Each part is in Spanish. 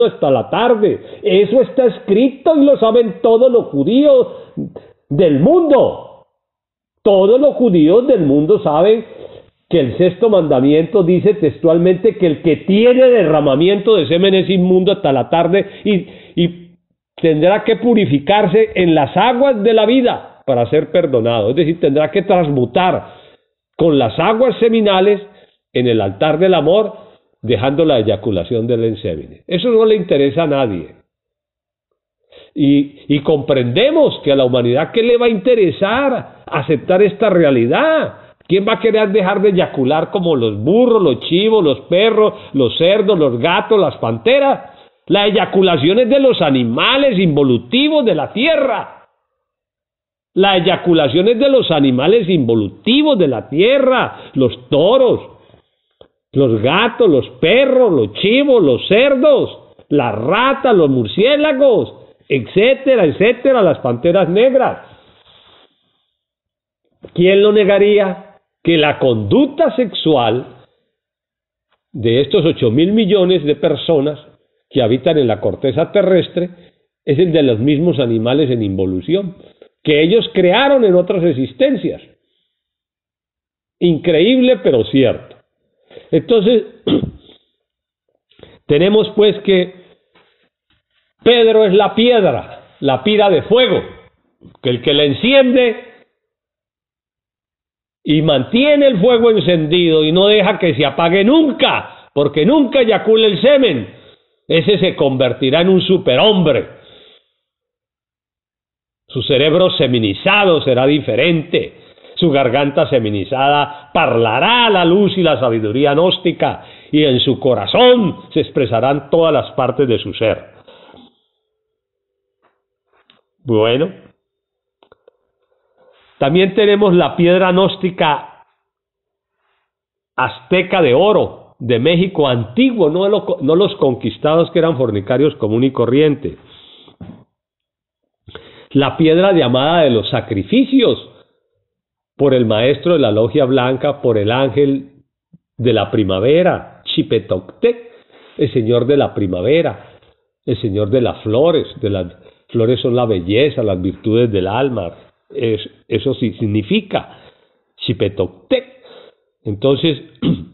hasta la tarde. Eso está escrito y lo saben todos los judíos del mundo. Todos los judíos del mundo saben que el sexto mandamiento dice textualmente que el que tiene derramamiento de semen es inmundo hasta la tarde y tendrá que purificarse en las aguas de la vida para ser perdonado. Es decir, tendrá que transmutar con las aguas seminales en el altar del amor, dejando la eyaculación del ensémine. Eso no le interesa a nadie. Y comprendemos que a la humanidad, ¿qué le va a interesar aceptar esta realidad? ¿Quién va a querer dejar de eyacular como los burros, los chivos, los perros, los cerdos, los gatos, las panteras? La eyaculación es de los animales involutivos de la tierra. La eyaculación es de los animales involutivos de la tierra, los toros, los gatos, los perros, los chivos, los cerdos, las ratas, los murciélagos, etcétera, etcétera, las panteras negras. ¿Quién lo negaría? Que la conducta sexual de estos 8.000 millones de personas que habitan en la corteza terrestre es el de los mismos animales en involución, que ellos crearon en otras existencias. Increíble, pero cierto. Entonces, tenemos pues que Pedro es la pira de fuego, que el que la enciende y mantiene el fuego encendido y no deja que se apague nunca, porque nunca eyacula el semen, ese se convertirá en un superhombre. Su cerebro seminizado será diferente, su garganta seminizada parlará la luz y la sabiduría gnóstica, y en su corazón se expresarán todas las partes de su ser. Bueno, también tenemos la piedra gnóstica azteca de oro, de México antiguo, no los conquistados que eran fornicarios común y corriente. La piedra llamada de los sacrificios, por el maestro de la logia blanca, por el ángel de la primavera, Xipetoctec, el señor de la primavera, el señor de las flores son la belleza, las virtudes del alma, eso sí significa Xipetoctec. Entonces,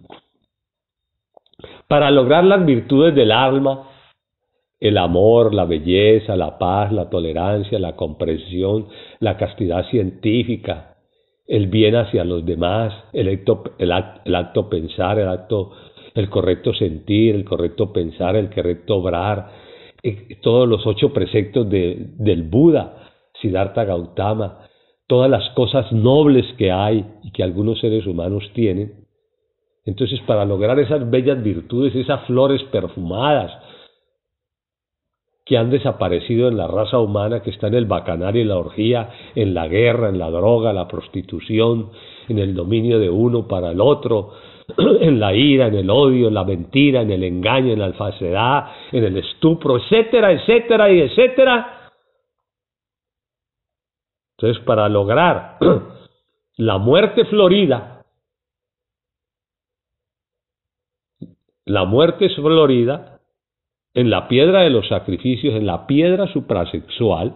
para lograr las virtudes del alma, el amor, la belleza, la paz, la tolerancia, la comprensión, la castidad científica, el bien hacia los demás, el acto pensar, el correcto sentir, el correcto pensar, el correcto obrar, todos los 8 preceptos del Buda, Siddhartha Gautama, todas las cosas nobles que hay y que algunos seres humanos tienen. Entonces, para lograr esas bellas virtudes, esas flores perfumadas que han desaparecido en la raza humana, que está en el bacanal y la orgía, en la guerra, en la droga, la prostitución, en el dominio de uno para el otro, en la ira, en el odio, en la mentira, en el engaño, en la falsedad, en el estupro, etcétera, etcétera y etcétera. Entonces, para lograr la muerte florida, en la piedra de los sacrificios, en la piedra suprasexual,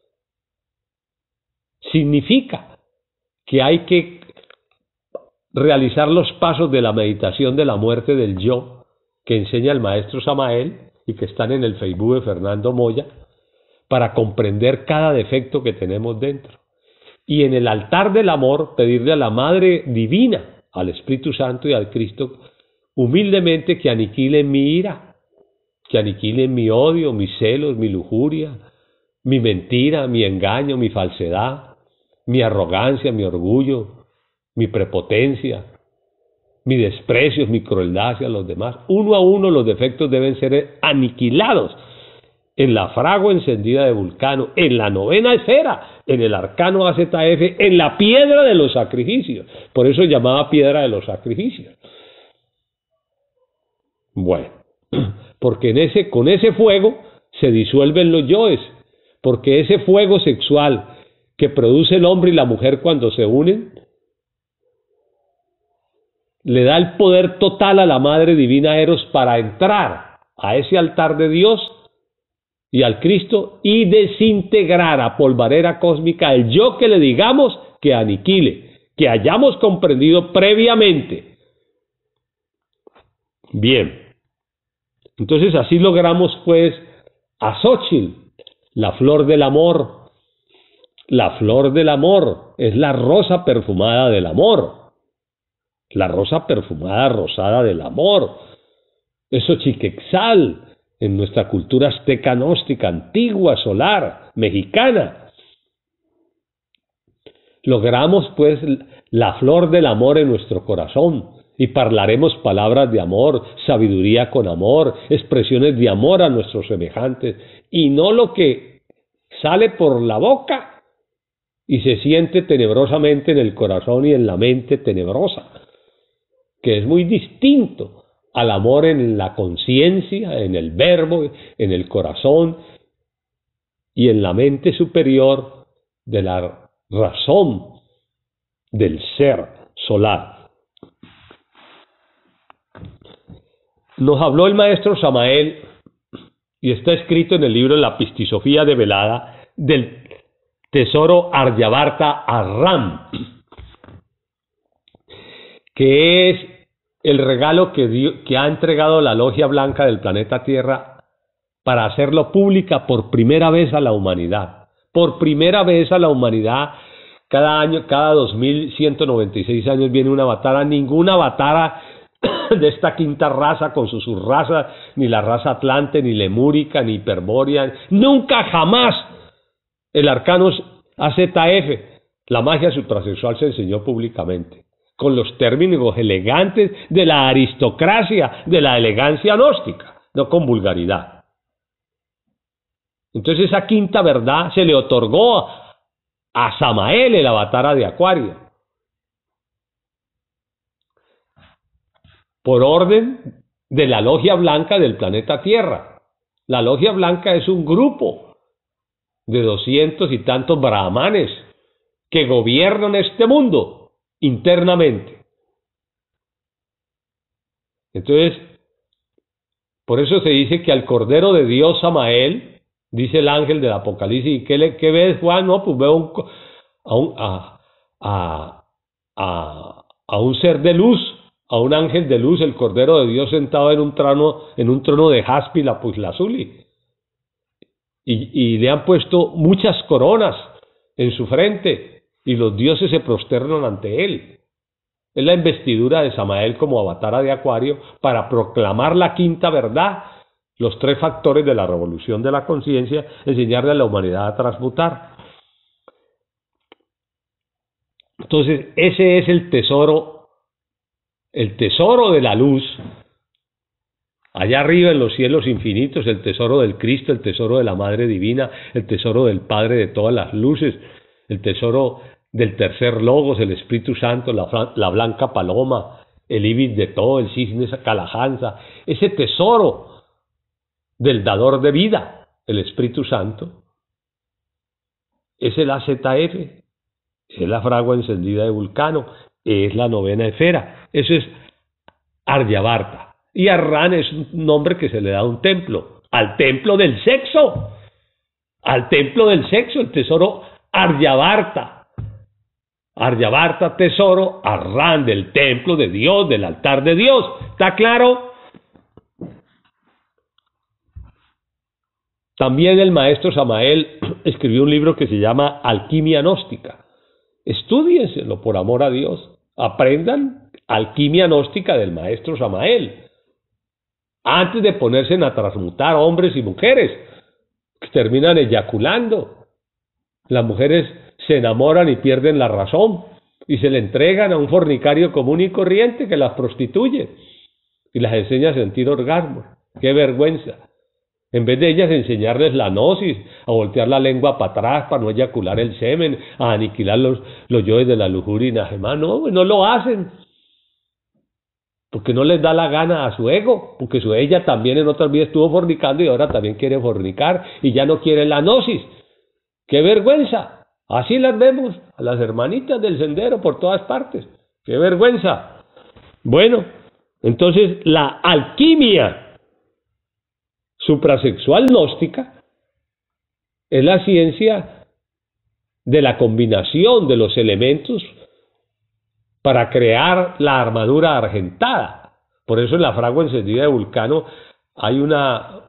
significa que hay que realizar los pasos de la meditación de la muerte del yo, que enseña el maestro Samael y que están en el Facebook de Fernando Moya, para comprender cada defecto que tenemos dentro. Y en el altar del amor, pedirle a la Madre Divina, al Espíritu Santo y al Cristo, humildemente que aniquilen mi ira, que aniquilen mi odio, mis celos, mi lujuria, mi mentira, mi engaño, mi falsedad, mi arrogancia, mi orgullo, mi prepotencia, mi desprecio, mi crueldad hacia los demás. Uno a uno los defectos deben ser aniquilados en la fragua encendida de Vulcano, en la 9ª esfera, en el arcano AZF, en la piedra de los sacrificios. Por eso se llamaba piedra de los sacrificios. Bueno, porque con ese fuego se disuelven los yoes, porque ese fuego sexual que produce el hombre y la mujer cuando se unen, le da el poder total a la Madre Divina Eros para entrar a ese altar de Dios y al Cristo y desintegrar a polvareda cósmica el yo que le digamos que aniquile, que hayamos comprendido previamente. Bien, entonces así logramos pues a Xóchitl, la flor del amor. La flor del amor es la rosa perfumada del amor, la rosa perfumada rosada del amor. Es Xochiquetzal en nuestra cultura azteca gnóstica, antigua, solar, mexicana. Logramos pues la flor del amor en nuestro corazón y hablaremos palabras de amor, sabiduría con amor, expresiones de amor a nuestros semejantes y no lo que sale por la boca y se siente tenebrosamente en el corazón y en la mente tenebrosa, que es muy distinto al amor en la conciencia, en el verbo, en el corazón y en la mente superior de la razón del ser solar. Nos habló el maestro Samael, y está escrito en el libro La Pistisofía Develada, del tesoro Aryavarta Arram, que es el regalo que ha entregado la Logia Blanca del planeta Tierra para hacerlo pública por primera vez a la humanidad. Por primera vez a la humanidad, cada año, cada 2196 años viene una avatara, ninguna avatara de esta quinta raza con sus subrazas, ni la raza atlante, ni lemúrica, ni hiperbórea, nunca jamás. El arcano AZF, la magia suprasexual, se enseñó públicamente, con los términos elegantes de la aristocracia, de la elegancia gnóstica, no con vulgaridad. Entonces esa quinta verdad se le otorgó a Samael, el avatara de Acuario, por orden de la Logia Blanca del planeta Tierra. La Logia Blanca es un grupo de 200 y tantos brahmanes que gobiernan este mundo internamente. Entonces, por eso se dice que al Cordero de Dios Samael, dice el ángel del Apocalipsis, ¿qué ves, Juan? No, pues veo a un ser de luz, a un ángel de luz, el Cordero de Dios sentado en un trono de jaspe y lapislázuli. Y le han puesto muchas coronas en su frente y los dioses se prosternan ante él. Es la investidura de Samael como avatara de Acuario para proclamar la quinta verdad, los tres factores de la revolución de la conciencia, enseñarle a la humanidad a transmutar. Entonces ese es el tesoro de la luz. Allá arriba en los cielos infinitos, el tesoro del Cristo, el tesoro de la Madre Divina, el tesoro del Padre de todas las luces, el tesoro del tercer Logos, el Espíritu Santo, la blanca paloma, el ibis de todo, el cisne calajanza, ese tesoro del dador de vida, el Espíritu Santo, es el AZF, es la fragua encendida de Vulcano, es la novena esfera, eso es Aryavarta. Y Arran es un nombre que se le da a un templo, al templo del sexo, el tesoro Aryavarta. Aryavarta, tesoro, Arran, del templo de Dios, del altar de Dios. ¿Está claro? También el maestro Samael escribió un libro que se llama Alquimia Gnóstica. Estúdienselo por amor a Dios. Aprendan alquimia gnóstica del maestro Samael, antes de ponerse a transmutar hombres y mujeres que terminan eyaculando. Las mujeres se enamoran y pierden la razón y se le entregan a un fornicario común y corriente que las prostituye y las enseña a sentir orgasmos. ¡Qué vergüenza! En vez de ellas enseñarles la gnosis, a voltear la lengua para atrás para no eyacular el semen, a aniquilar los yoes de la lujuria y najemá, no lo hacen. Porque no les da la gana a su ego, porque ella también en otras vidas estuvo fornicando y ahora también quiere fornicar y ya no quiere la gnosis. ¡Qué vergüenza! Así las vemos, a las hermanitas del sendero por todas partes. ¡Qué vergüenza! Bueno, entonces la alquimia suprasexual gnóstica es la ciencia de la combinación de los elementos para crear la armadura argentada. Por eso en la fragua encendida de Vulcano hay una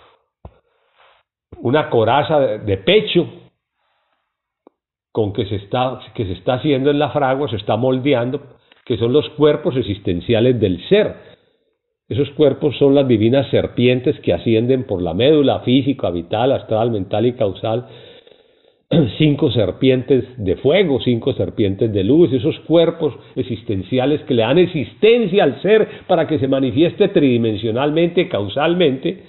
coraza de pecho con que se está haciendo en la fragua, se está moldeando, que son los cuerpos existenciales del ser. Esos cuerpos son las divinas serpientes que ascienden por la médula física, vital, astral, mental y causal. 5 serpientes de fuego, 5 serpientes de luz, esos cuerpos existenciales que le dan existencia al ser para que se manifieste tridimensionalmente, causalmente,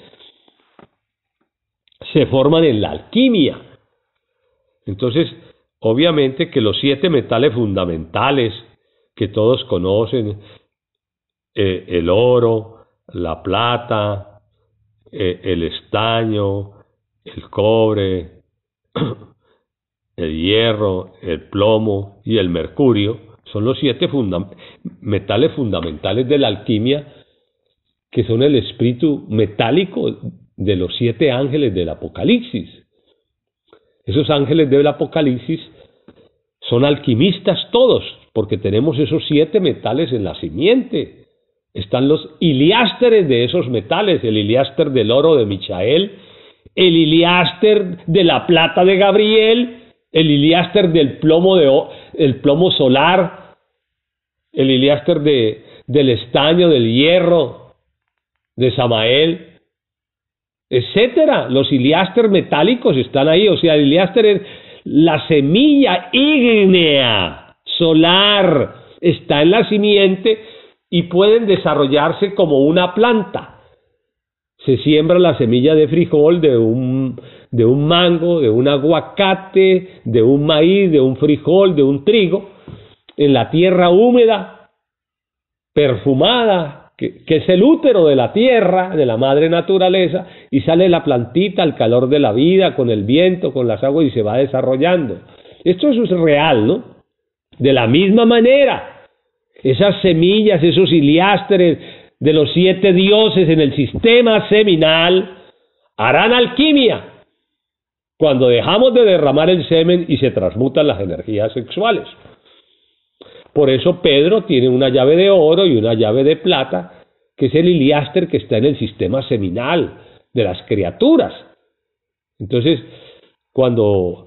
se forman en la alquimia. Entonces, obviamente que los 7 metales fundamentales que todos conocen, el oro, la plata, el estaño, el cobre, el hierro, el plomo y el mercurio, son los 7 metales fundamentales de la alquimia, que son el espíritu metálico de los 7 ángeles del Apocalipsis. Esos ángeles del Apocalipsis son alquimistas todos, porque tenemos esos 7 metales en la simiente. Están los iliásteres de esos metales, el iliáster del oro de Michael, el iliáster de la plata de Gabriel, el iliáster del plomo, el plomo solar, el iliáster del estaño, del hierro, de Samael, etcétera. Los iliáster metálicos están ahí, o sea, el iliáster es la semilla ígnea solar, está en la simiente y pueden desarrollarse como una planta. Se siembra la semilla de frijol, de un mango, de un aguacate, de un maíz, de un frijol, de un trigo, en la tierra húmeda, perfumada, que es el útero de la tierra, de la madre naturaleza, y sale la plantita al calor de la vida, con el viento, con las aguas, y se va desarrollando. Esto es real, ¿no? De la misma manera, esas semillas, esos iliásteres de los 7 dioses en el sistema seminal harán alquimia cuando dejamos de derramar el semen y se transmutan las energías sexuales. Por eso Pedro tiene una llave de oro y una llave de plata, que es el iliáster que está en el sistema seminal de las criaturas. Entonces, cuando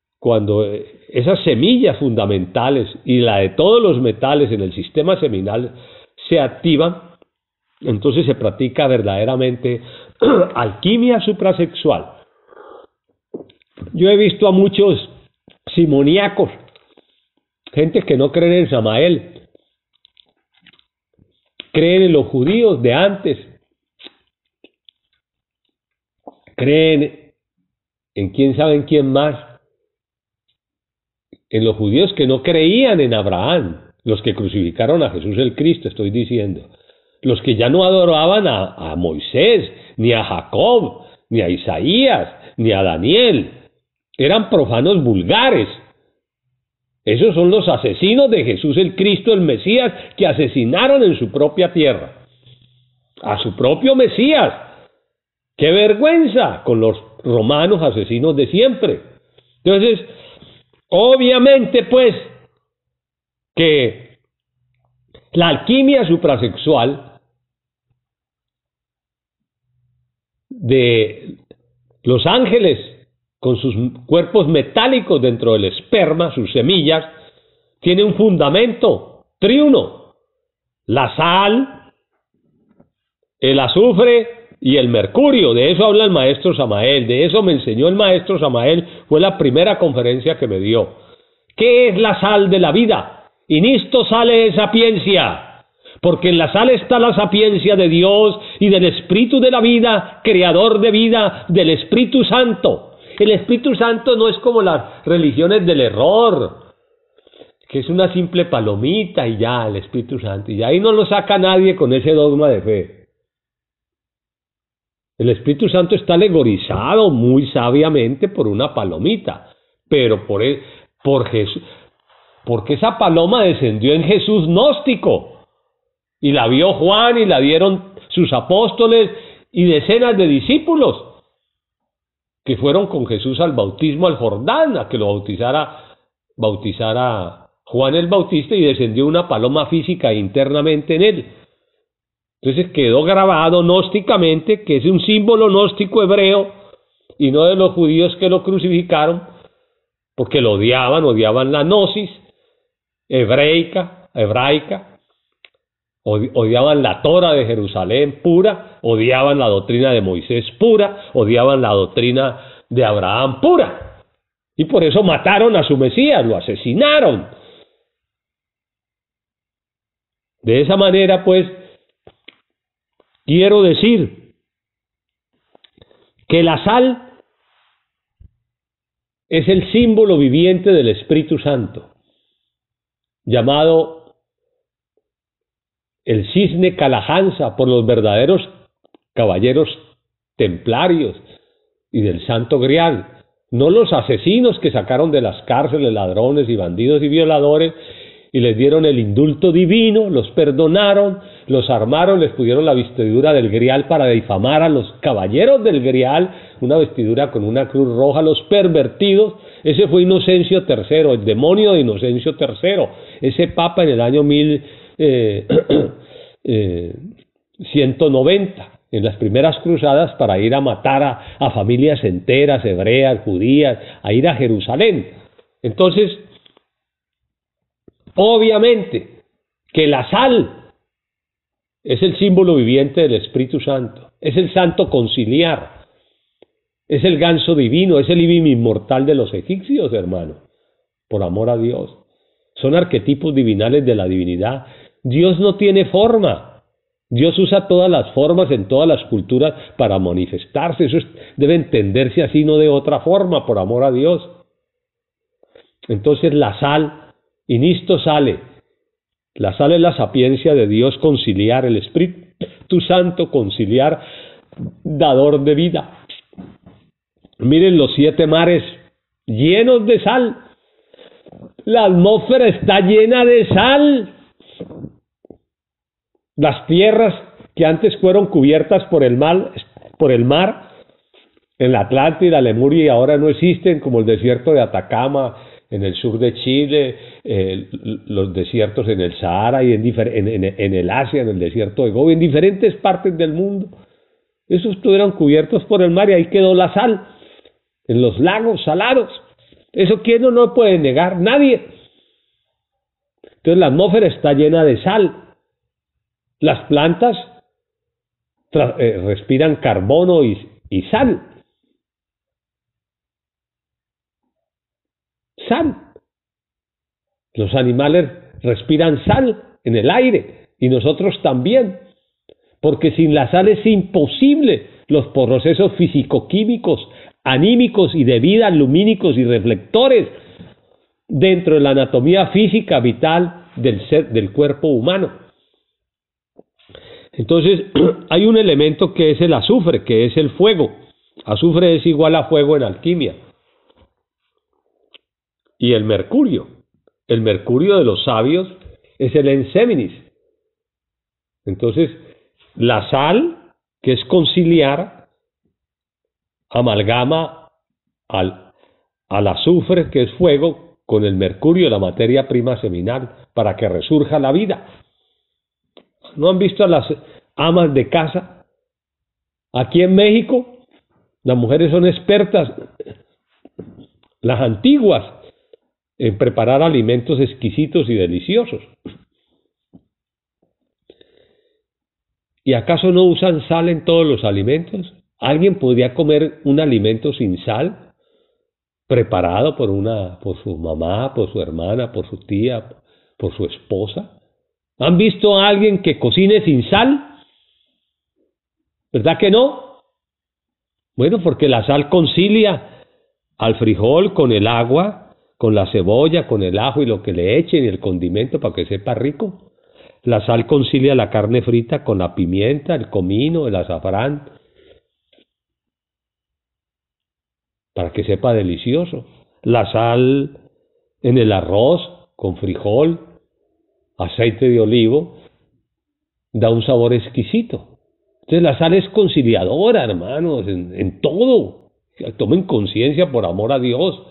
esas semillas fundamentales y la de todos los metales en el sistema seminal se activan, entonces se practica verdaderamente alquimia suprasexual. Yo he visto a muchos simoníacos, gente que no creen en Samael, creen en los judíos de antes, creen en quién sabe en quién más, en los judíos que no creían en Abraham, los que crucificaron a Jesús el Cristo, estoy diciendo, los que ya no adoraban a Moisés, ni a Jacob, ni a Isaías, ni a Daniel, eran profanos vulgares. Esos son los asesinos de Jesús el Cristo, el Mesías, que asesinaron en su propia tierra a su propio Mesías. ¡Qué vergüenza con los romanos asesinos de siempre! Entonces, obviamente, pues, que la alquimia suprasexual de los ángeles con sus cuerpos metálicos dentro del esperma, sus semillas, tiene un fundamento triuno: la sal, el azufre y el mercurio. De eso habla el maestro Samael, de eso me enseñó el maestro Samael, fue la primera conferencia que me dio. ¿Qué es la sal de la vida? In isto sale sapiencia, porque en la sal está la sapiencia de Dios y del Espíritu de la vida, creador de vida, del Espíritu Santo. El Espíritu Santo no es como las religiones del error, que es una simple palomita y ya, el Espíritu Santo. Y ahí no lo saca nadie con ese dogma de fe. El Espíritu Santo está alegorizado muy sabiamente por una palomita, pero por Jesús, porque esa paloma descendió en Jesús gnóstico, y la vio Juan y la vieron sus apóstoles, y decenas de discípulos que fueron con Jesús al bautismo al Jordán, a que lo bautizara Juan el Bautista, y descendió una paloma física internamente en él. Entonces quedó grabado gnósticamente, que es un símbolo gnóstico hebreo, y no de los judíos que lo crucificaron, porque lo odiaban la gnosis hebraica, odiaban la Torá de Jerusalén pura, odiaban la doctrina de Moisés pura, odiaban la doctrina de Abraham pura, y por eso mataron a su Mesías, lo asesinaron. De esa manera, pues, quiero decir que la sal es el símbolo viviente del Espíritu Santo, llamado el cisne Calajansa por los verdaderos caballeros templarios y del Santo Grial, no los asesinos que sacaron de las cárceles ladrones y bandidos y violadores y les dieron el indulto divino, los perdonaron, los armaron, les pusieron la vestidura del Grial para difamar a los caballeros del Grial, una vestidura con una cruz roja, los pervertidos. Ese fue Inocencio III, el demonio de Inocencio III, ese papa en el año 1190, en las primeras cruzadas, para ir a matar a familias enteras, hebreas, judías, a ir a Jerusalén. Entonces, obviamente que la sal es el símbolo viviente del Espíritu Santo, es el santo conciliar, es el ganso divino, es el livim inmortal de los egipcios, hermano, por amor a Dios. Son arquetipos divinales de la divinidad. Dios no tiene forma. Dios usa todas las formas en todas las culturas para manifestarse. Eso debe entenderse así, no de otra forma, por amor a Dios. Entonces la sal, inisto sale. La sal es la sapiencia de Dios conciliar, el Espíritu Santo conciliar, dador de vida. Miren los 7 mares llenos de sal. La atmósfera está llena de sal. Las tierras que antes fueron cubiertas por el mar, en la Atlántida, Lemuria, y ahora no existen, como el desierto de Atacama, en el sur de Chile, los desiertos en el Sahara y en el Asia, en el desierto de Gobi, en diferentes partes del mundo. Esos estuvieron cubiertos por el mar y ahí quedó la sal, en los lagos salados. Eso quién no puede negar, nadie. Entonces la atmósfera está llena de sal. Las plantas respiran carbono y sal. Sal. Los animales respiran sal en el aire y nosotros también, porque sin la sal es imposible los procesos físico-químicos, anímicos y de vida, lumínicos y reflectores dentro de la anatomía física vital del cuerpo humano. Entonces hay un elemento que es el azufre, que es el fuego. Azufre es igual a fuego en alquimia. Y el mercurio de los sabios es el enseminis. Entonces, la sal, que es conciliar, amalgama al azufre, que es fuego, con el mercurio, la materia prima seminal, para que resurja la vida. ¿No han visto a las amas de casa? Aquí en México, las mujeres son expertas, las antiguas, en preparar alimentos exquisitos y deliciosos. ¿Y acaso no usan sal en todos los alimentos? ¿Alguien podría comer un alimento sin sal? Preparado por su mamá, por su hermana, por su tía, por su esposa. ¿Han visto a alguien que cocine sin sal? ¿Verdad que no? Bueno, porque la sal concilia al frijol con el agua, con la cebolla, con el ajo y lo que le echen y el condimento para que sepa rico. La sal concilia la carne frita con la pimienta, el comino, el azafrán, para que sepa delicioso. La sal en el arroz con frijol, aceite de olivo, da un sabor exquisito. Entonces la sal es conciliadora, hermanos, en todo. Tomen conciencia por amor a Dios.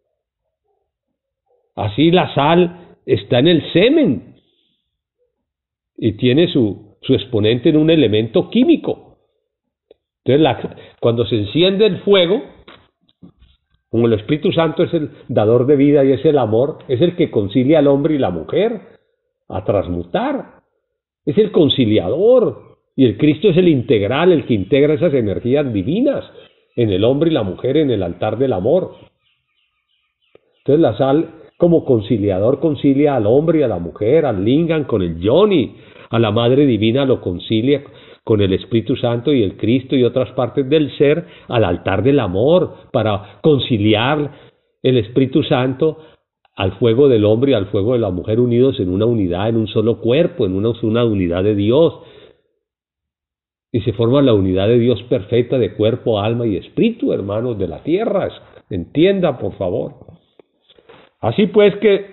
Así la sal está en el semen y tiene su exponente en un elemento químico. Entonces cuando se enciende el fuego, como el Espíritu Santo es el dador de vida y es el amor, es el que concilia al hombre y la mujer a transmutar. Es el conciliador. Y el Cristo es el integral, el que integra esas energías divinas en el hombre y la mujer en el altar del amor. Entonces la sal como conciliador concilia al hombre y a la mujer, al lingam con el yoni, a la Madre Divina lo concilia con el Espíritu Santo y el Cristo y otras partes del ser al altar del amor para conciliar el Espíritu Santo al fuego del hombre y al fuego de la mujer unidos en una unidad, en un solo cuerpo, en una unidad de Dios. Y se forma la unidad de Dios perfecta de cuerpo, alma y espíritu, hermanos, de la tierra. Entienda, por favor. Así pues que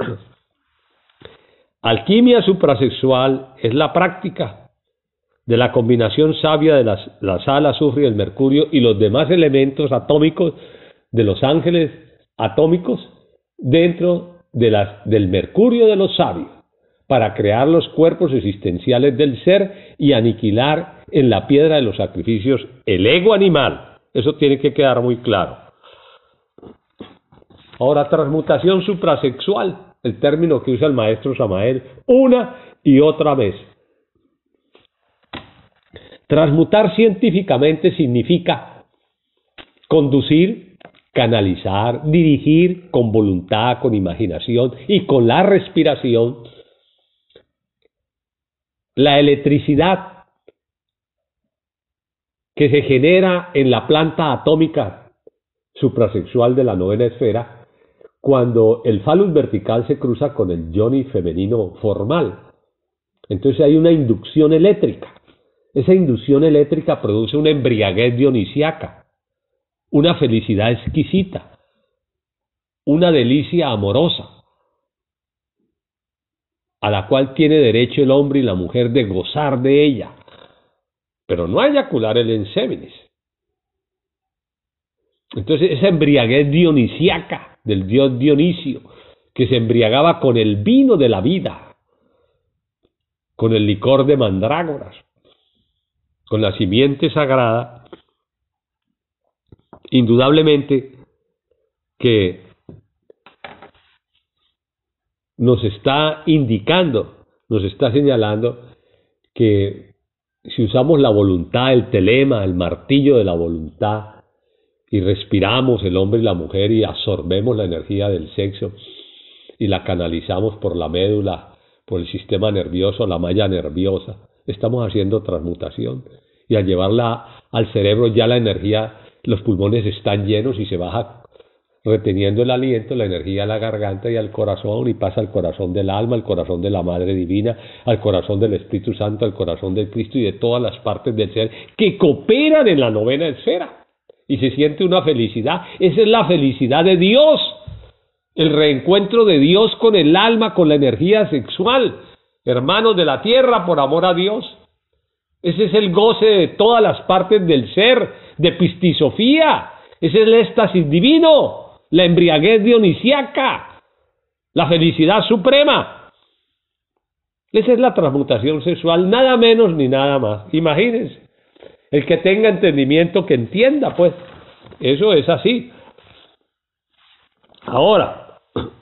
alquimia suprasexual es la práctica de la combinación sabia de la sal, azufre y el mercurio y los demás elementos atómicos de los ángeles atómicos dentro del mercurio de los sabios para crear los cuerpos existenciales del ser y aniquilar en la piedra de los sacrificios el ego animal. Eso tiene que quedar muy claro. Ahora, transmutación suprasexual, el término que usa el maestro Samael una y otra vez. Transmutar científicamente significa conducir, canalizar, dirigir con voluntad, con imaginación y con la respiración la electricidad que se genera en la planta atómica suprasexual de la novena esfera cuando el falus vertical se cruza con el yoni femenino formal. Entonces hay una inducción eléctrica. Esa inducción eléctrica produce una embriaguez dionisiaca, una felicidad exquisita, una delicia amorosa, a la cual tiene derecho el hombre y la mujer de gozar de ella, pero no a eyacular el ensémenes. Entonces esa embriaguez dionisiaca del dios Dionisio, que se embriagaba con el vino de la vida, con el licor de mandrágoras, con la simiente sagrada, indudablemente que nos está indicando, nos está señalando que si usamos la voluntad, el telema, el martillo de la voluntad, y respiramos el hombre y la mujer y absorbemos la energía del sexo y la canalizamos por la médula, por el sistema nervioso, la malla nerviosa, estamos haciendo transmutación. Y al llevarla al cerebro ya la energía, los pulmones están llenos y se baja reteniendo el aliento, la energía a la garganta y al corazón, y pasa al corazón del alma, al corazón de la Madre Divina, al corazón del Espíritu Santo, al corazón del Cristo y de todas las partes del ser que cooperan en la novena esfera. Y se siente una felicidad. Esa es la felicidad de Dios. El reencuentro de Dios con el alma, con la energía sexual. Hermanos de la tierra, por amor a Dios. Ese es el goce de todas las partes del ser, de pistisofía. Ese es el éxtasis divino, la embriaguez dionisiaca, la felicidad suprema. Esa es la transmutación sexual, nada menos ni nada más. Imagínense. El que tenga entendimiento, que entienda, pues, eso es así. Ahora,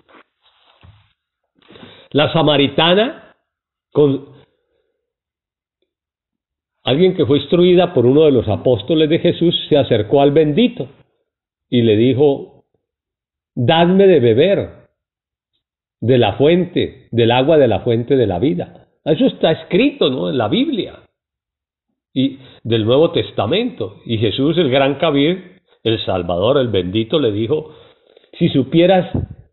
la samaritana, alguien que fue instruida por uno de los apóstoles de Jesús, se acercó al bendito y le dijo: dadme de beber de la fuente, del agua de la fuente de la vida. Eso está escrito, ¿no?, en la Biblia y del Nuevo Testamento. Y Jesús, el gran Kabir, el Salvador, el bendito, le dijo: si supieras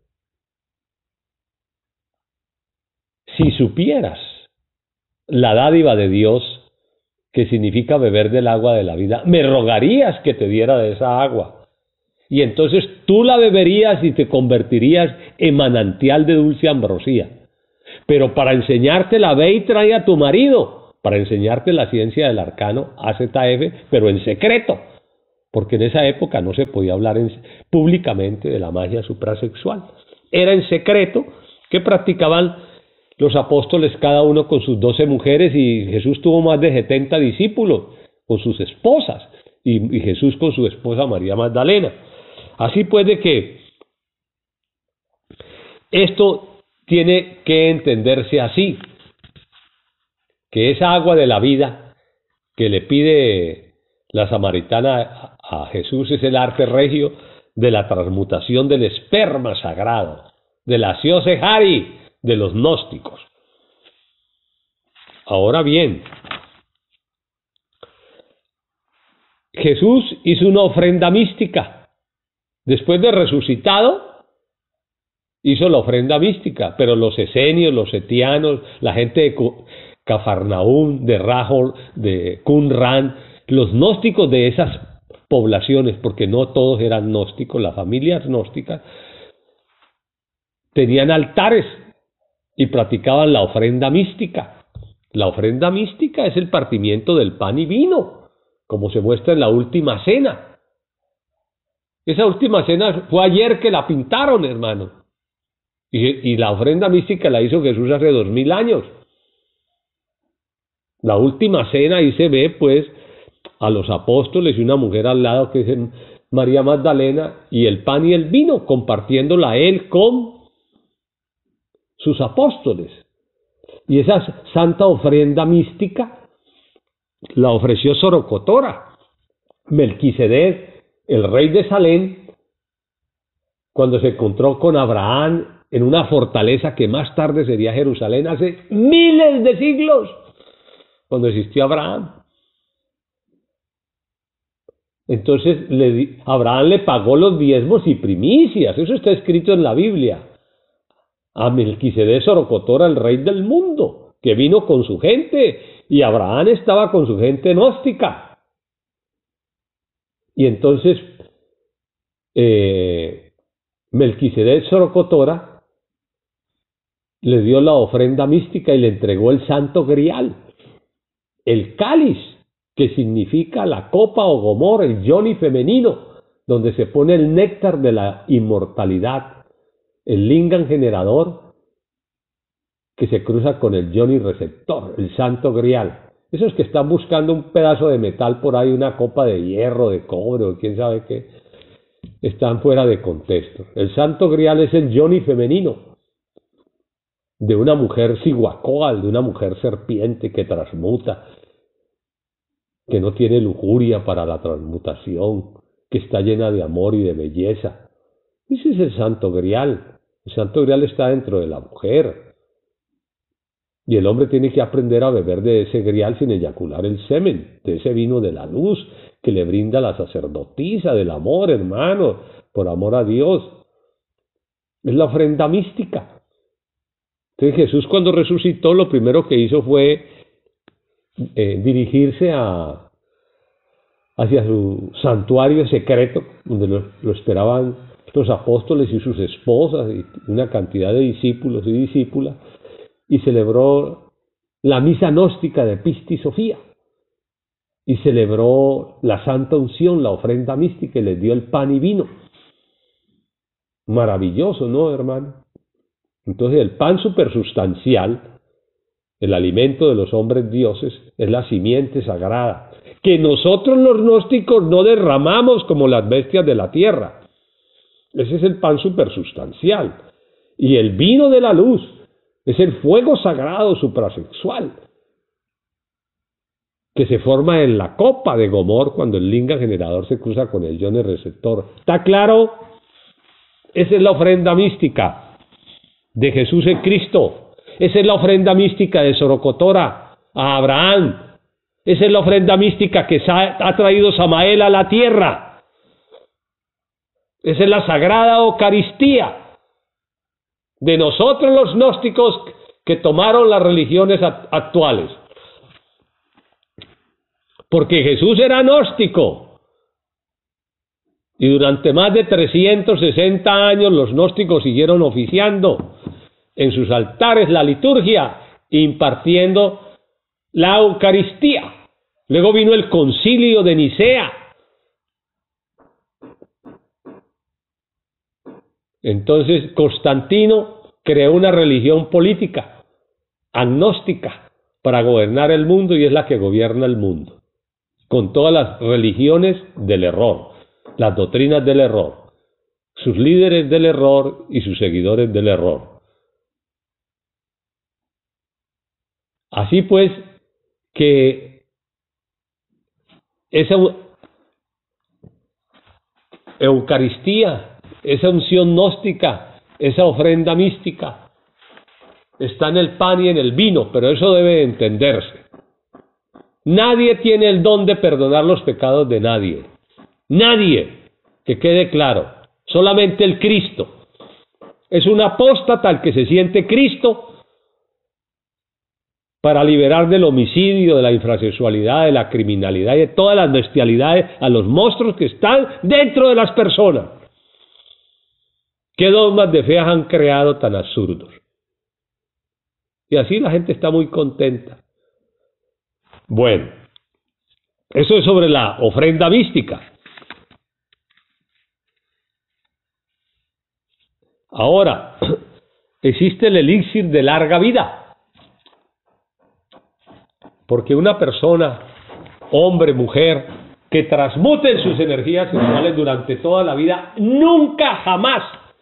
la dádiva de Dios, que significa beber del agua de la vida, me rogarías que te diera de esa agua, y entonces tú la beberías y te convertirías en manantial de dulce ambrosía. Pero para enseñártela, ve y trae a tu marido, para enseñarte la ciencia del arcano AZF, pero en secreto, porque en esa época no se podía hablar públicamente de la magia suprasexual. Era en secreto que practicaban los apóstoles, cada uno con sus 12 mujeres, y Jesús tuvo más de 70 discípulos con sus esposas, y Jesús con su esposa María Magdalena. Así pues, de que esto tiene que entenderse así, que esa agua de la vida que le pide la samaritana a Jesús es el arte regio de la transmutación del esperma sagrado, de la Siosehari, de los gnósticos. Ahora bien, Jesús hizo una ofrenda mística. Después de resucitado, hizo la ofrenda mística, pero los esenios, los etianos, la gente de Cafarnaúm, de Rahor, de Qumran, los gnósticos de esas poblaciones, porque no todos eran gnósticos, las familias gnósticas, tenían altares y practicaban la ofrenda mística. La ofrenda mística es el partimiento del pan y vino, como se muestra en la última cena. Esa última cena fue ayer que la pintaron, hermano. Y la ofrenda mística la hizo Jesús hace 2000 años. La última cena, ahí se ve pues a los apóstoles y una mujer al lado que es María Magdalena, y el pan y el vino, compartiéndola él con sus apóstoles. Y esa santa ofrenda mística la ofreció Sorocotora, Melquisedec, el rey de Salem, cuando se encontró con Abraham en una fortaleza que más tarde sería Jerusalén, hace miles de siglos, cuando existió Abraham. Entonces Abraham le pagó los diezmos y primicias, eso está escrito en la Biblia, a Melquisedec Sorocotora, el rey del mundo, que vino con su gente, y Abraham estaba con su gente gnóstica. Y entonces Melquisedec Sorocotora le dio la ofrenda mística y le entregó el santo grial, el cáliz, que significa la copa o gomor, el yoni femenino, donde se pone el néctar de la inmortalidad, el lingam generador, que se cruza con el yoni receptor, el santo grial. Esos que están buscando un pedazo de metal por ahí, una copa de hierro, de cobre o quién sabe qué, están fuera de contexto. El santo grial es el yoni femenino de una mujer Cihuacóatl, de una mujer serpiente que transmuta, que no tiene lujuria para la transmutación, que está llena de amor y de belleza. Ese es el santo grial. El santo grial está dentro de la mujer. Y el hombre tiene que aprender a beber de ese grial sin eyacular el semen, de ese vino de la luz que le brinda la sacerdotisa del amor, hermano, por amor a Dios. Es la ofrenda mística. Entonces Jesús, cuando resucitó, lo primero que hizo fue dirigirse hacia su santuario secreto, donde lo esperaban los apóstoles y sus esposas y una cantidad de discípulos y discípulas, y celebró la misa gnóstica de Pistis Sofía, y celebró la santa unción, la ofrenda mística, y les dio el pan y vino. Maravilloso, ¿no, hermano? Entonces el pan supersustancial, el alimento de los hombres dioses, es la simiente sagrada, que nosotros los gnósticos no derramamos como las bestias de la tierra. Ese es el pan supersustancial. Y el vino de la luz es el fuego sagrado suprasexual, que se forma en la copa de Gomor cuando el lingam generador se cruza con el yoni receptor. ¿Está claro? Esa es la ofrenda mística de Jesús en Cristo. Esa es la ofrenda mística de Sorocotora a Abraham. Esa es la ofrenda mística que ha traído Samael a la tierra. Esa es la sagrada Eucaristía de nosotros los gnósticos que tomaron las religiones actuales. Porque Jesús era gnóstico. Y durante más de 360 años los gnósticos siguieron oficiando en sus altares la liturgia, impartiendo la Eucaristía. Luego vino el Concilio de Nicea. Entonces Constantino creó una religión política, agnóstica, para gobernar el mundo, y es la que gobierna el mundo, con todas las religiones del error, las doctrinas del error, sus líderes del error y sus seguidores del error. Así pues, que esa Eucaristía, esa unción gnóstica, esa ofrenda mística, está en el pan y en el vino, pero eso debe entenderse. Nadie tiene el don de perdonar los pecados de nadie. Nadie, que quede claro. Solamente el Cristo. Es un apóstata el que se siente Cristo para liberar del homicidio, de la infrasexualidad, de la criminalidad y de todas las bestialidades a los monstruos que están dentro de las personas. ¿Qué dogmas de fe han creado tan absurdos? Y así la gente está muy contenta. Bueno, eso es sobre la ofrenda mística. Ahora, existe el elixir de larga vida. Porque una persona, hombre, mujer, que transmuten sus energías sexuales durante toda la vida, nunca jamás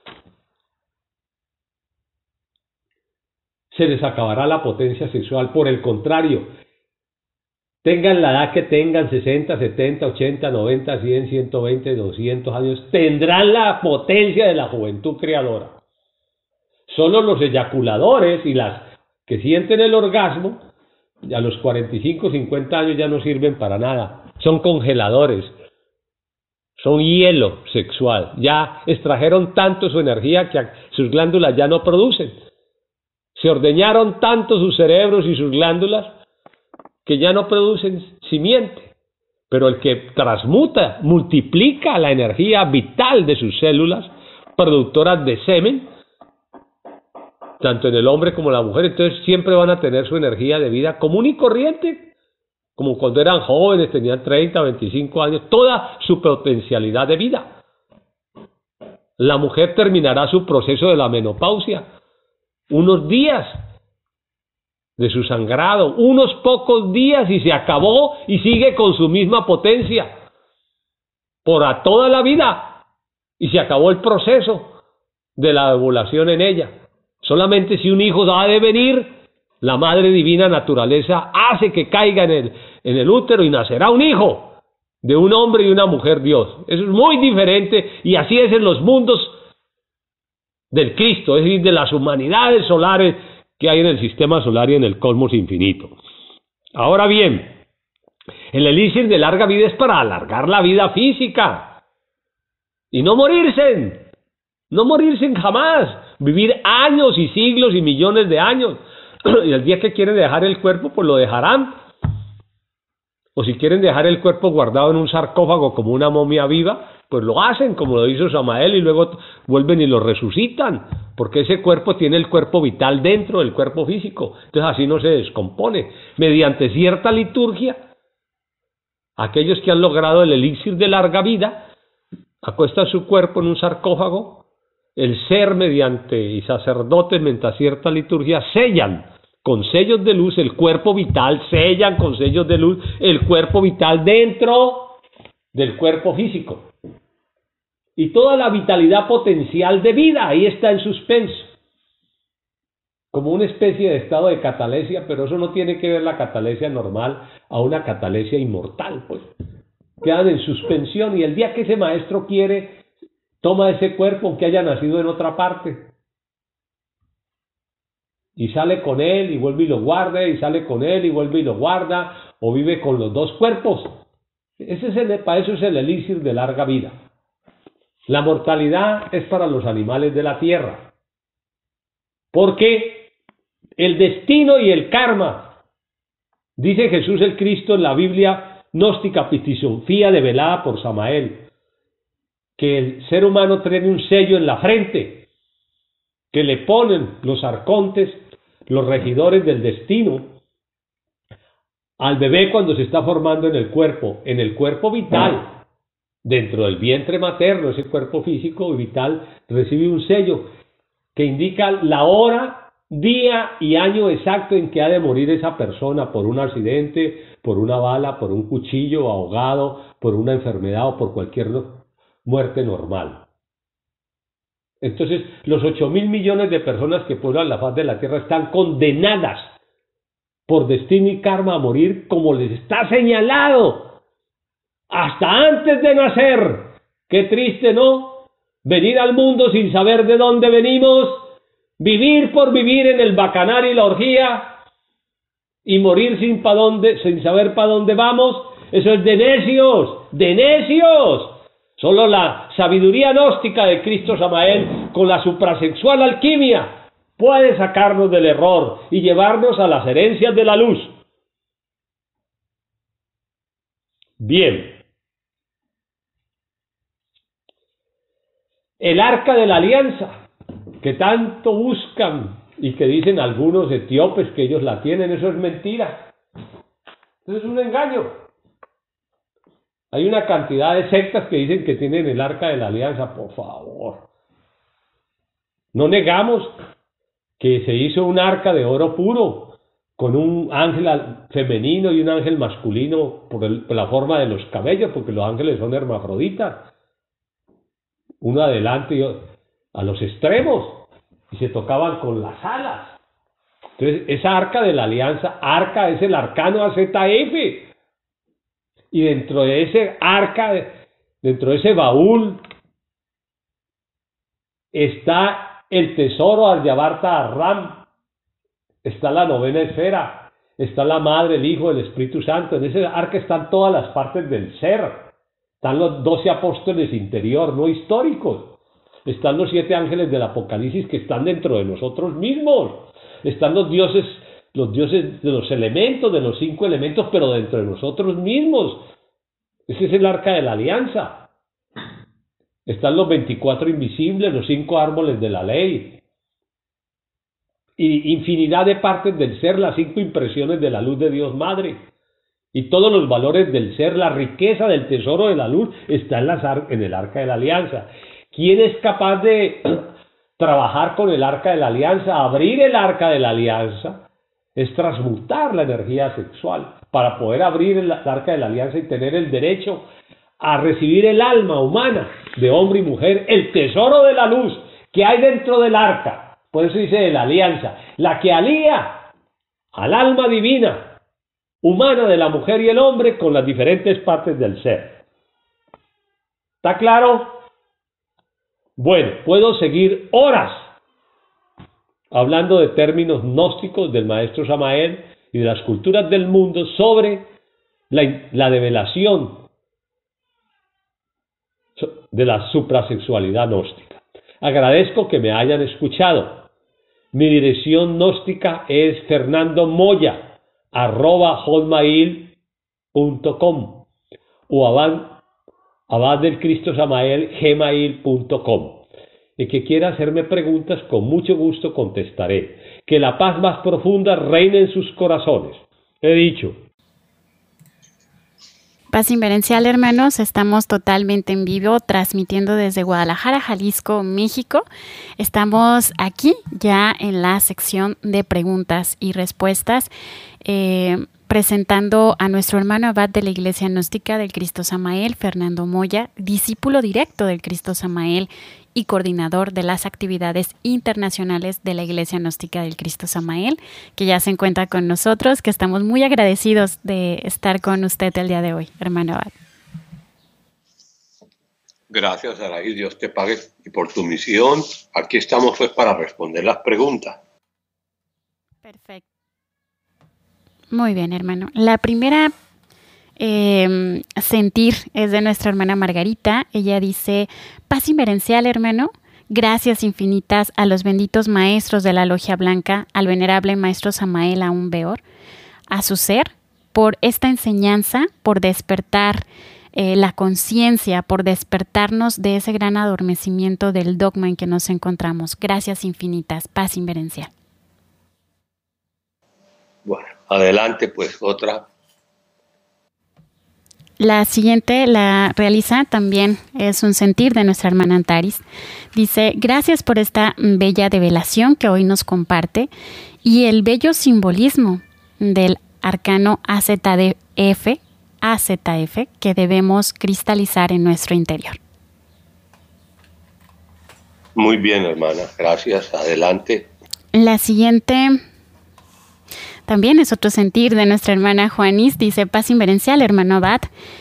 se les acabará la potencia sexual. Por el contrario, tengan la edad que tengan, 60, 70, 80, 90, 100, 120, 200 años, tendrán la potencia de la juventud creadora. Solo los eyaculadores y las que sienten el orgasmo, a los 45, 50 años ya no sirven para nada. Son congeladores, son hielo sexual. Ya extrajeron tanto su energía que sus glándulas ya no producen. Se ordeñaron tanto sus cerebros y sus glándulas que ya no producen simiente. Pero el que transmuta, multiplica la energía vital de sus células productoras de semen, tanto en el hombre como en la mujer, entonces siempre van a tener su energía de vida común y corriente, como cuando eran jóvenes, tenían 30, 25 años, toda su potencialidad de vida. La mujer terminará su proceso de la menopausia, unos días de su sangrado, unos pocos días, y se acabó, y sigue con su misma potencia por a toda la vida, y se acabó el proceso de la ovulación en ella. Solamente si un hijo ha de venir, la madre divina naturaleza hace que caiga en el útero y nacerá un hijo de un hombre y una mujer Dios. Eso es muy diferente, y así es en los mundos del Cristo, es decir, de las humanidades solares que hay en el sistema solar y en el cosmos infinito. Ahora bien, el elixir de larga vida es para alargar la vida física y no morirse jamás, vivir años y siglos y millones de años. Y el día que quieren dejar el cuerpo, pues lo dejarán. O si quieren dejar el cuerpo guardado en un sarcófago como una momia viva, pues lo hacen, como lo hizo Samael, y luego vuelven y lo resucitan, porque ese cuerpo tiene el cuerpo vital dentro del cuerpo físico, entonces así no se descompone. Mediante cierta liturgia, aquellos que han logrado el elixir de larga vida, acuestan su cuerpo en un sarcófago, el ser mediante y sacerdotes mediante cierta liturgia sellan con sellos de luz el cuerpo vital, sellan con sellos de luz el cuerpo vital dentro del cuerpo físico. Y toda la vitalidad potencial de vida ahí está en suspenso, como una especie de estado de catalesia, pero eso no tiene que ver la catalesia normal a una catalesia inmortal, pues. Quedan en suspensión, y el día que ese maestro quiere, toma ese cuerpo aunque haya nacido en otra parte, y sale con él y vuelve y lo guarda, y sale con él y vuelve y lo guarda, o vive con los dos cuerpos. Para eso es el elixir de larga vida. La mortalidad es para los animales de la tierra, porque el destino y el karma, dice Jesús el Cristo en la Biblia gnóstica Pistisofía develada por Samael, que el ser humano tiene un sello en la frente que le ponen los arcontes, los regidores del destino, al bebé cuando se está formando en el cuerpo vital, dentro del vientre materno, ese cuerpo físico y vital recibe un sello que indica la hora, día y año exacto en que ha de morir esa persona por un accidente, por una bala, por un cuchillo, ahogado, por una enfermedad o por cualquier muerte normal. Entonces, los 8.000 millones de personas que pueblan la faz de la Tierra están condenadas por destino y karma a morir como les está señalado, hasta antes de nacer. Qué triste, ¿no? Venir al mundo sin saber de dónde venimos, vivir por vivir en el bacanal y la orgía, y morir sin saber para dónde vamos. Eso es de necios, de necios. Solo la sabiduría gnóstica de Cristo Samael, con la suprasexual alquimia, puede sacarnos del error y llevarnos a las herencias de la luz. Bien. El arca de la alianza, que tanto buscan y que dicen algunos etíopes que ellos la tienen, eso es mentira. Eso es un engaño. Hay una cantidad de sectas que dicen que tienen el arca de la alianza, por favor. No negamos que se hizo un arca de oro puro, con un ángel femenino y un ángel masculino por la forma de los cabellos, porque los ángeles son hermafroditas. Uno adelante y otro a los extremos, y se tocaban con las alas. Entonces, esa arca de la alianza, arca es el arcano AZF. Y dentro de ese arca, dentro de ese baúl, está el tesoro Aryavarta Arram, está la novena esfera, está la Madre, el Hijo, el Espíritu Santo. En ese arca están todas las partes del ser. Están los 12 apóstoles interior, no históricos. Están los 7 ángeles del Apocalipsis que están dentro de nosotros mismos. Están los dioses de los elementos, de los 5 elementos, pero dentro de nosotros mismos. Ese es el arca de la alianza. Están los 24 invisibles, los 5 árboles de la ley. Y infinidad de partes del ser, las 5 impresiones de la luz de Dios Madre. Y todos los valores del ser, la riqueza del tesoro de la luz está en el arca de la alianza. ¿Quién es capaz de trabajar con el arca de la alianza? Abrir el arca de la alianza es transmutar la energía sexual para poder abrir el arca de la alianza y tener el derecho a recibir el alma humana de hombre y mujer, el tesoro de la luz que hay dentro del arca. Por eso dice de la alianza, la que alía al alma divina humana de la mujer y el hombre con las diferentes partes del ser. ¿Está claro? Bueno, puedo seguir horas hablando de términos gnósticos del maestro Samael y de las culturas del mundo sobre la develación de la suprasexualidad gnóstica. Agradezco que me hayan escuchado. Mi dirección gnóstica es fernandomoya@hotmail.com o abaddelcristosamael@gmail.com. El que quiera hacerme preguntas, con mucho gusto contestaré. Que la paz más profunda reine en sus corazones. He dicho. Paz inverencial, hermanos, estamos totalmente en vivo, transmitiendo desde Guadalajara, Jalisco, México. Estamos aquí ya en la sección de preguntas y respuestas, presentando a nuestro hermano abad de la Iglesia Gnóstica del Cristo Samael, Fernando Moya, discípulo directo del Cristo Samael y coordinador de las actividades internacionales de la Iglesia Gnóstica del Cristo Samael, que ya se encuentra con nosotros, que estamos muy agradecidos de estar con usted el día de hoy, hermano abad. Gracias, Araí, Dios te pague. Y por tu misión, aquí estamos pues para responder las preguntas. Perfecto. Muy bien, hermano. La primera sentir es de nuestra hermana Margarita. Ella dice: paz inverencial, hermano. Gracias infinitas a los benditos maestros de la Logia Blanca, al venerable maestro Samael Aún Weor, a su ser, por esta enseñanza, por despertar la conciencia, por despertarnos de ese gran adormecimiento del dogma en que nos encontramos. Gracias infinitas. Paz inverencial. Bueno, adelante pues otra La siguiente la realiza también, es un sentir de nuestra hermana Antaris. Dice, gracias por esta bella develación que hoy nos comparte y el bello simbolismo del arcano AZF que debemos cristalizar en nuestro interior. Muy bien, hermana, gracias, adelante. La siguiente también es otro sentir de nuestra hermana Juanis, dice, paz inverencial, hermano Abad.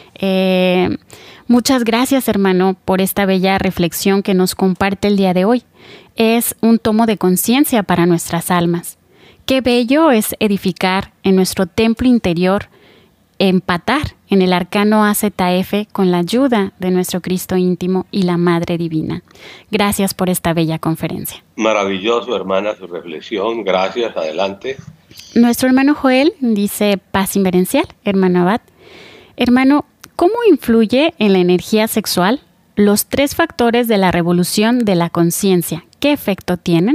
Muchas gracias, hermano, por esta bella reflexión que nos comparte el día de hoy. Es un tomo de conciencia para nuestras almas. Qué bello es edificar en nuestro templo interior, empatar en el arcano AZF con la ayuda de nuestro Cristo íntimo y la Madre Divina. Gracias por esta bella conferencia. Maravilloso, hermana, su reflexión. Gracias, adelante. Nuestro hermano Joel dice, paz inverencial, hermano Abad. Hermano, ¿cómo influye en la energía sexual los 3 factores de la revolución de la conciencia? ¿Qué efecto tienen?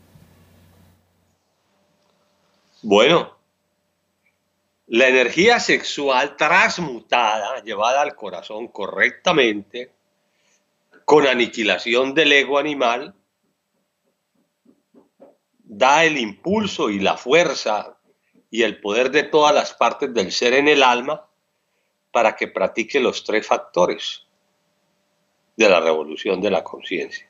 Bueno, la energía sexual transmutada, llevada al corazón correctamente, con aniquilación del ego animal, da el impulso y la fuerza y el poder de todas las partes del ser en el alma para que practique los 3 factores de la revolución de la conciencia.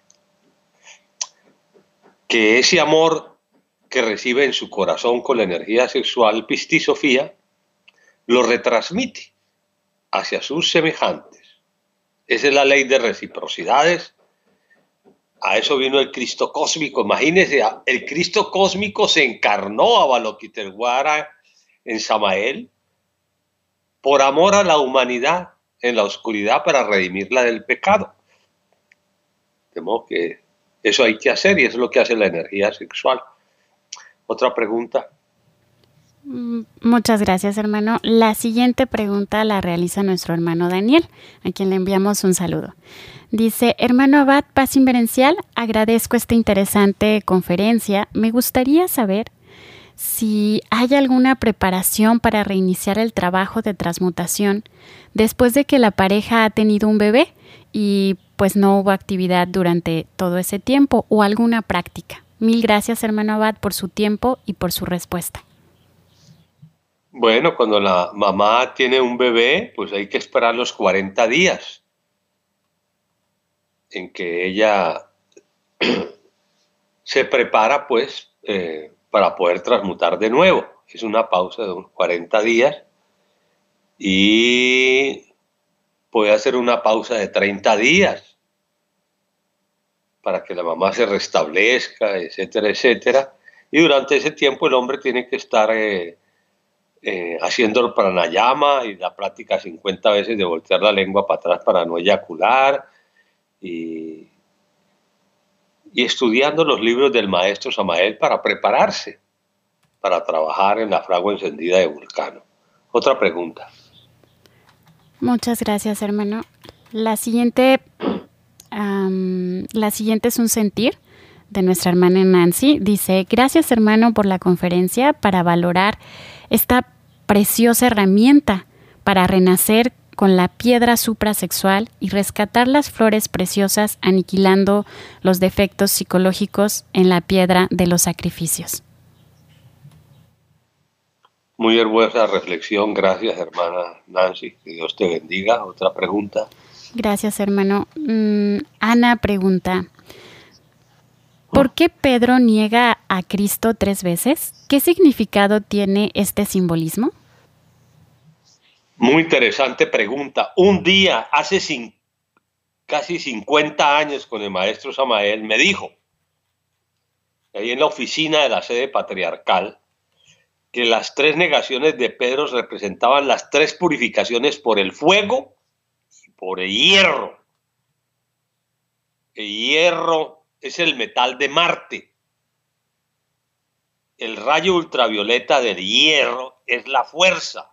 Que ese amor que recibe en su corazón con la energía sexual pistisofía, lo retransmite hacia sus semejantes. Esa es la ley de reciprocidades. A eso vino el Cristo cósmico. Imagínense, el Cristo cósmico se encarnó a Avalokiteshvara en Samael por amor a la humanidad en la oscuridad para redimirla del pecado. De modo que eso hay que hacer y eso es lo que hace la energía sexual. Otra pregunta. Muchas gracias, hermano. La siguiente pregunta la realiza nuestro hermano Daniel, a quien le enviamos un saludo. Dice, hermano Abad, paz inverencial, agradezco esta interesante conferencia. Me gustaría saber si hay alguna preparación para reiniciar el trabajo de transmutación después de que la pareja ha tenido un bebé y pues no hubo actividad durante todo ese tiempo o alguna práctica. Mil gracias, hermano Abad, por su tiempo y por su respuesta. Bueno, cuando la mamá tiene un bebé, pues hay que esperar los 40 días en que ella se prepara, pues, para poder transmutar de nuevo. Es una pausa de unos 40 días y puede hacer una pausa de 30 días para que la mamá se restablezca, etcétera, etcétera. Y durante ese tiempo el hombre tiene que estar haciendo el pranayama y la práctica 50 veces de voltear la lengua para atrás para no eyacular y estudiando los libros del maestro Samael para prepararse para trabajar en la fragua encendida de Vulcano. Otra pregunta. Muchas gracias, hermano. La siguiente es un sentir de nuestra hermana Nancy. Dice, gracias, hermano, por la conferencia para valorar esta preciosa herramienta para renacer con la piedra suprasexual y rescatar las flores preciosas aniquilando los defectos psicológicos en la piedra de los sacrificios. Muy hermosa reflexión. Gracias, hermana Nancy. Que Dios te bendiga. Otra pregunta. Gracias, hermano. Ana pregunta, ¿por qué Pedro niega a Cristo 3 veces? ¿Qué significado tiene este simbolismo? Muy interesante pregunta. Un día, hace casi 50 años, con el maestro Samael, me dijo, ahí en la oficina de la sede patriarcal, que las 3 negaciones de Pedro representaban las 3 purificaciones por el fuego y por el hierro. El hierro es el metal de Marte. El rayo ultravioleta del hierro es la fuerza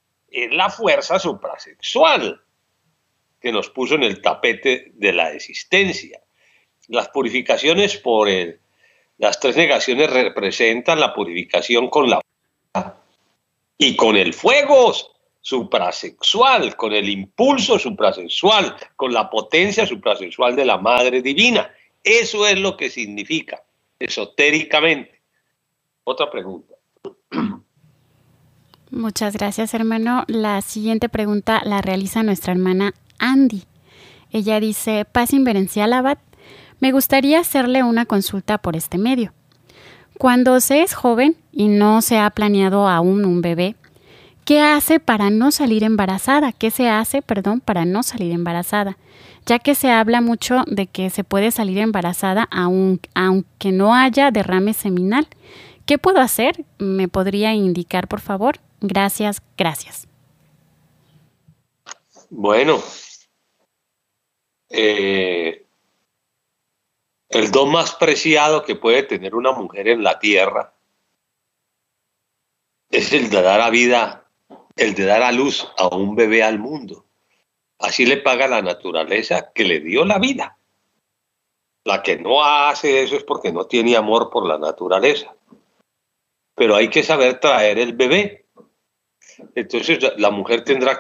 suprasexual que nos puso en el tapete de la existencia. Las purificaciones las 3 negaciones representan la purificación con la y con el fuego suprasexual, con el impulso suprasexual, con la potencia suprasexual de la Madre Divina. Eso es lo que significa esotéricamente. Otra pregunta. Muchas gracias, hermano. La siguiente pregunta la realiza nuestra hermana Andy. Ella dice: Paz inverencial, Abad. Me gustaría hacerle una consulta por este medio. Cuando se es joven y no se ha planeado aún un bebé, ¿qué hace para no salir embarazada? ¿Qué se hace, para no salir embarazada? Ya que se habla mucho de que se puede salir embarazada aunque no haya derrame seminal. ¿Qué puedo hacer? ¿Me podría indicar, por favor? Gracias, gracias. Bueno, el don más preciado que puede tener una mujer en la tierra es el de dar a vida, el de dar a luz a un bebé al mundo. Así le paga la naturaleza que le dio la vida. La que no hace eso es porque no tiene amor por la naturaleza. Pero hay que saber traer el bebé. Entonces la mujer tendrá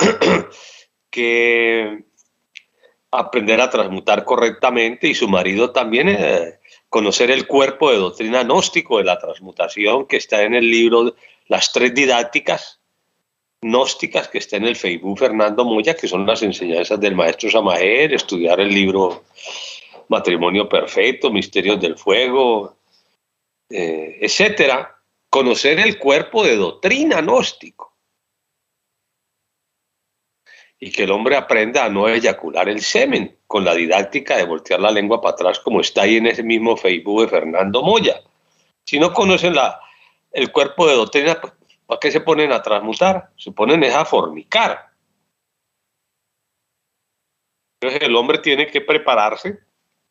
que aprender a transmutar correctamente, y su marido también conocer el cuerpo de doctrina gnóstico de la transmutación que está en el libro Las 3 didácticas gnósticas, que está en el Facebook Fernando Moya, que son las enseñanzas del maestro Samael, estudiar el libro Matrimonio Perfecto, Misterios del Fuego, etcétera. Conocer el cuerpo de doctrina gnóstico. Y que el hombre aprenda a no eyacular el semen con la didáctica de voltear la lengua para atrás, como está ahí en ese mismo Facebook de Fernando Moya. Si no conocen el cuerpo de doctrina, ¿para qué se ponen a transmutar? Se ponen a fornicar. Entonces el hombre tiene que prepararse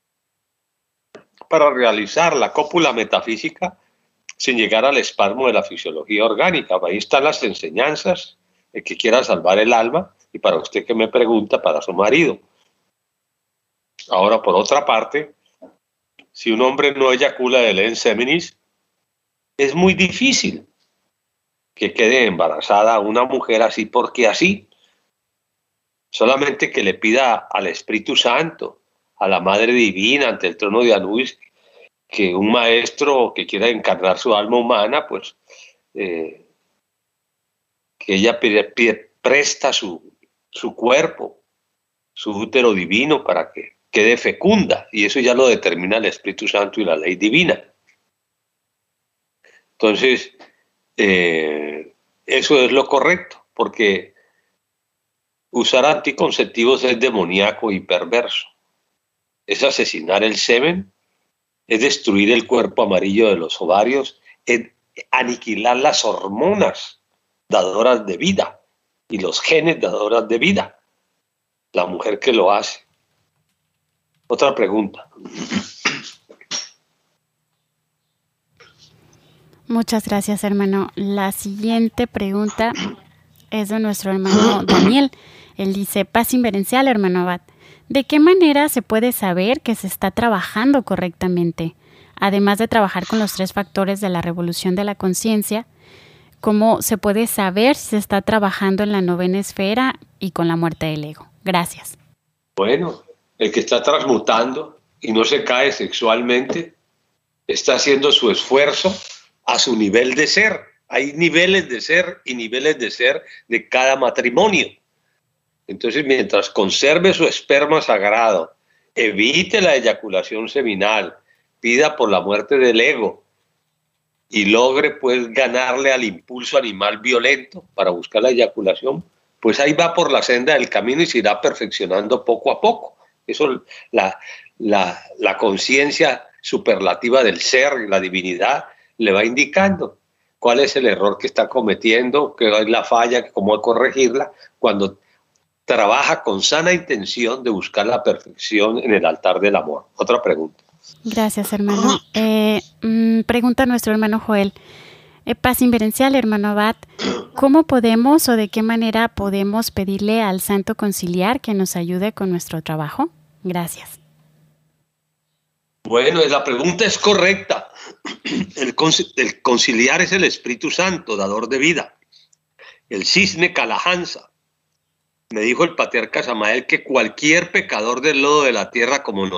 para realizar la cópula metafísica sin llegar al espasmo de la fisiología orgánica. Ahí están las enseñanzas, el que quiera salvar el alma, y para usted que me pregunta, para su marido. Ahora, por otra parte, si un hombre no eyacula de leén seminis, es muy difícil que quede embarazada una mujer así porque así. Solamente que le pida al Espíritu Santo, a la Madre Divina, ante el trono de Anubis, que un maestro que quiera encarnar su alma humana, pues que ella presta su cuerpo, su útero divino, para que quede fecunda, y eso ya lo determina el Espíritu Santo y la ley divina. Entonces, eso es lo correcto, porque usar anticonceptivos es demoníaco y perverso. Es asesinar el semen, es destruir el cuerpo amarillo de los ovarios, es aniquilar las hormonas dadoras de vida y los genes dadoras de vida. La mujer que lo hace. Otra pregunta. Muchas gracias, hermano. La siguiente pregunta es de nuestro hermano Daniel. Él dice: Paz inverencial, hermano Abad. ¿De qué manera se puede saber que se está trabajando correctamente? Además de trabajar con los 3 factores de la revolución de la conciencia, ¿cómo se puede saber si se está trabajando en la 9ª esfera y con la muerte del ego? Gracias. Bueno, el que está transmutando y no se cae sexualmente está haciendo su esfuerzo a su nivel de ser. Hay niveles de ser y niveles de ser de cada matrimonio. Entonces, mientras conserve su esperma sagrado, evite la eyaculación seminal, pida por la muerte del ego y logre pues ganarle al impulso animal violento para buscar la eyaculación, pues ahí va por la senda del camino y se irá perfeccionando poco a poco. Eso, la conciencia superlativa del ser y la divinidad le va indicando cuál es el error que está cometiendo, qué es la falla, cómo corregirla, cuando trabaja con sana intención de buscar la perfección en el altar del amor. Otra pregunta. Gracias, hermano. Pregunta nuestro hermano Joel. Paz inverencial, hermano Abad. ¿Cómo podemos o de qué manera podemos pedirle al Santo Conciliar que nos ayude con nuestro trabajo? Gracias. Bueno, la pregunta es correcta. El conciliar es el Espíritu Santo, dador de vida. el cisne Calahansa. Me dijo el patriarca Samael que cualquier pecador del lodo de la tierra como